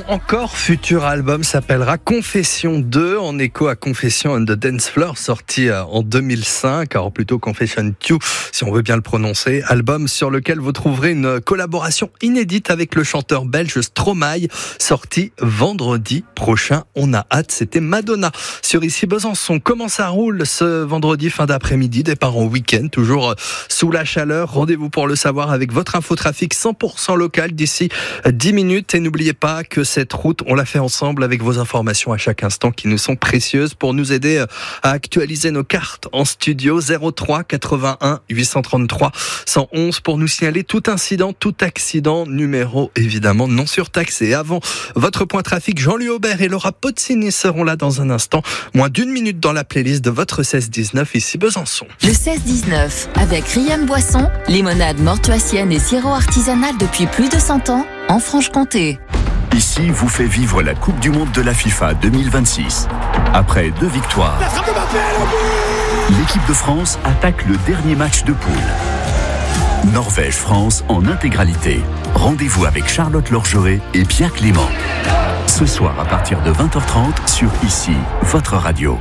encore futur album s'appellera Confession 2, en écho à Confession on the Dance Floor, sorti en 2005, alors plutôt Confession 2 si on veut bien le prononcer, album sur lequel vous trouverez une collaboration inédite avec le chanteur belge Stromae, sorti vendredi prochain. On a hâte, c'était Madonna sur Ici Besançon. Comment ça roule ce vendredi fin d'après-midi, départ en week-end, toujours sous la chaleur. Rendez-vous pour le savoir avec votre infotrafic 100% local d'ici 10 minutes. Et n'oubliez pas que cette route, on l'a fait ensemble avec vos informations à chaque instant qui nous sont précieuses pour nous aider à actualiser nos cartes en studio. 03 81 833 111 pour nous signaler tout incident, tout accident, numéro évidemment non surtaxé. Avant votre point trafic, Jean-Louis Aubert et Laura Pozzini seront là dans un instant. Moins d'une minute dans la playlist de votre 16-19 ici Besançon. Le 16-19 avec Riam Boisson, limonade mortuacienne et sirop artisanal depuis plus de 100 ans en Franche-Comté. Ici vous fait vivre la Coupe du Monde de la FIFA 2026. Après 2 victoires, l'équipe de France attaque le dernier match de poule. Norvège-France en intégralité. Rendez-vous avec Charlotte Lorgeret et Pierre Clément. Ce soir à partir de 20h30 sur Ici, votre radio.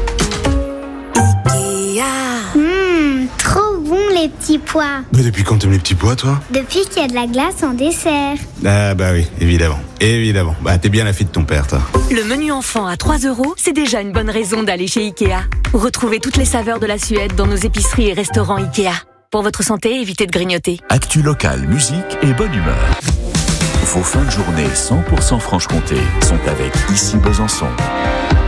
Trop bon les petits pois. Mais depuis quand t'aimes les petits pois, toi? Depuis qu'il y a de la glace en dessert. Ah bah oui, évidemment. Évidemment. Bah t'es bien la fille de ton père, toi. Le menu enfant à 3 €, c'est déjà une bonne raison d'aller chez Ikea. Retrouvez toutes les saveurs de la Suède dans nos épiceries et restaurants Ikea. Pour votre santé, évitez de grignoter. Actu locale, musique et bonne humeur. Vos fins de journée 100% Franche-Comté sont avec Ici Besançon.